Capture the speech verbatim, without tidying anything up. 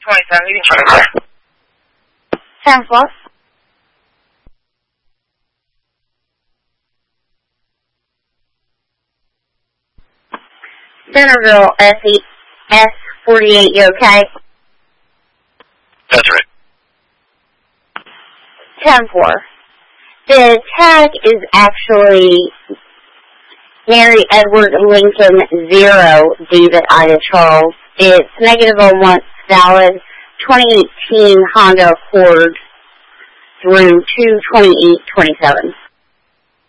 twenty-seven. You can check it. ten four. Centerville S E S forty-eight, you okay? That's right. ten four. The tag is actually Mary Edward Lincoln zero, David Ida Charles. It's negative on once valid twenty eighteen Honda Accord through two twenty-eight twenty-seven.